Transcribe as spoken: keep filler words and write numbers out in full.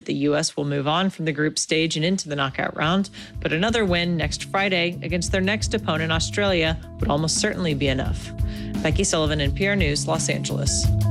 the U S will move on from the group stage and into the knockout round, but another win next Friday against their next opponent, Australia, would almost certainly be enough. Becky Sullivan, N P R News, Los Angeles.